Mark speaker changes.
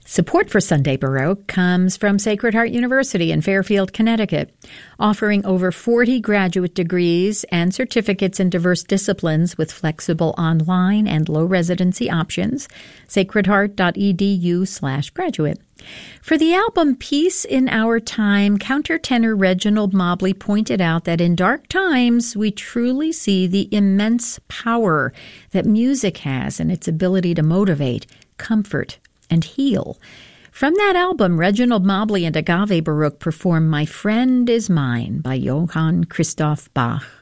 Speaker 1: Support for Sunday Baroque comes from Sacred Heart University in Fairfield, Connecticut, offering over 40 graduate degrees and certificates in diverse disciplines with flexible online and low residency options. sacredheart.edu/graduate. For the album Peace in Our Time, countertenor Reginald Mobley pointed out that in dark times we truly see the immense power that music has and its ability to motivate, comfort, and heal. From that album, Reginald Mobley and Agave Baroque perform My Friend Is Mine by Johann Christoph Bach.